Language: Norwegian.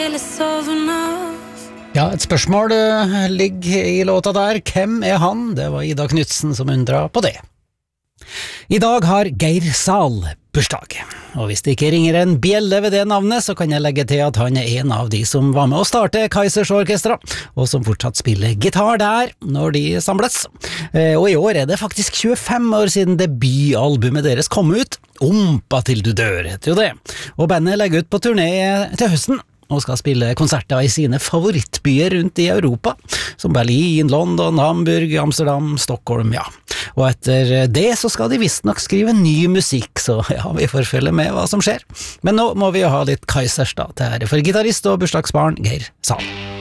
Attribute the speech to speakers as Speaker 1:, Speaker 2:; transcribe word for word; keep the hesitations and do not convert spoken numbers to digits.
Speaker 1: Ja, et spørsmål uh, ligger i låta der. Hvem er han? Det var Ida Knudsen som undra på det. I dag har Geir Zahl bursdag, og hvis det ikke ringer en bjelle ved det navnet, så kan jeg legge til at han er en av de som var med å starte Kaizers Orkestra, og som fortsatt spiller gitar der når de samles. Eh, og i år er det faktisk tjuefem år siden debutalbumet deres kom ut. Ompa til du dør heter jo det, og bandet legger ut på turné til høsten, og skal spille konserter i sine favorittbyer rundt i Europa, som Berlin, London, Hamburg, Amsterdam, Stockholm, ja. Og etter det så skal de visst nok skrive ny musikk, så ja, vi får følge med hva som skjer. Men nå må vi jo ha litt Kaizers da, til ære for gitarist og bursdagsbarn Geir Zahl.